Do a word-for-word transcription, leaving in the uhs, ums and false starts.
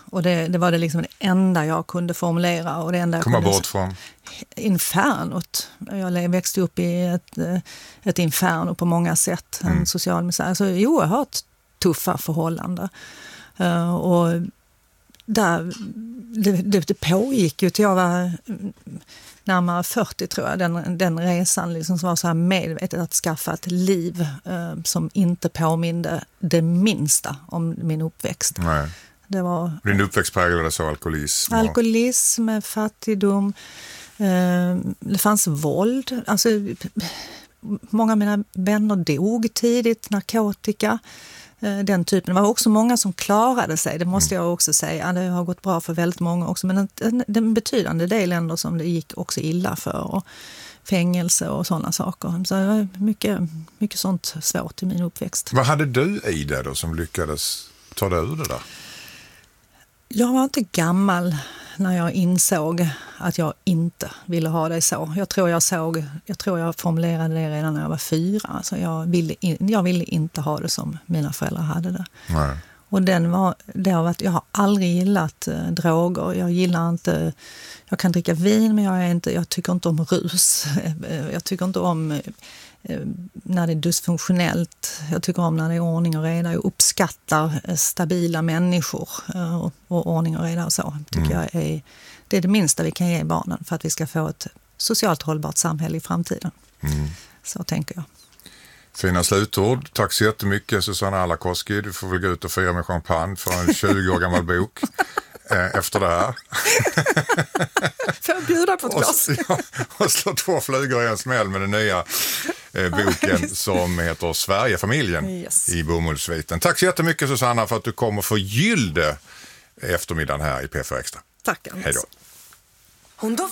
Och det, det var det liksom det enda jag kunde formulera. Och det enda jag Komma kunde bort från? Infernot. Jag växte upp i ett, ett inferno på många sätt. En mm. social misär. Alltså oerhört tuffa förhållanden. Uh, och där, det, det, det pågick ju till jag var närmare fyrtio tror jag. Den, den resan liksom som var så här medvetet att skaffa ett liv uh, som inte påminde det minsta om min uppväxt. Nej. Det var, Din uppväxt präglades av alkoholism? Och... Alkoholism, fattigdom. Uh, det fanns våld. Alltså, många av mina vänner dog tidigt, narkotika. Den typen. Det var också många som klarade sig, det måste jag också säga. Det har gått bra för väldigt många också, men en, en betydande del ändå som det gick också illa för. Och fängelse och sådana saker. Så det var mycket, mycket sånt svårt i min uppväxt. Vad hade du i det då som lyckades ta dig ur det där? Jag var inte gammal när jag insåg att jag inte ville ha det så. Jag tror jag såg, jag tror jag formulerade det redan när jag var fyra. Alltså jag, ville in, jag ville inte ha det som mina föräldrar hade det. Nej. Och den var, det har varit, jag har aldrig gillat eh, droger. Jag gillar inte, jag kan dricka vin men jag, är inte, jag tycker inte om rus. Jag tycker inte om eh, när det är dysfunktionellt. Jag tycker om när det är ordning och reda. Jag uppskattar stabila människor eh, och, och ordning och reda och så. Tycker mm. jag är, det är det minsta vi kan ge barnen för att vi ska få ett socialt hållbart samhälle i framtiden. Mm. Så tänker jag. Fina slutord. Tack så jättemycket Susanna Alakoski. Du får väl gå ut och fira med champagne för en tjugo år gammal bok eh, efter det här. Får jag bjuda på ett glas? Och, ja, och slå två flugor i en smäll med den nya eh, boken som heter Sverigefamiljen yes. i Bomullsviten. Tack så jättemycket Susanna för att du kom och förgyllde eftermiddagen här i P fyra Extra. Tack. Hej då.